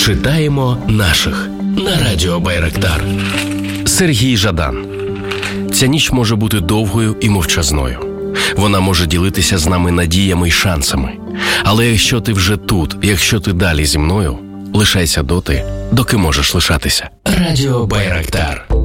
Читаємо наших на радіо Байрактар. Сергій Жадан. Ця ніч може бути довгою і мовчазною. Вона може ділитися з нами надіями й шансами. Але якщо ти вже тут, якщо ти далі зі мною, лишайся доти, доки можеш лишатися. Радіо Байрактар.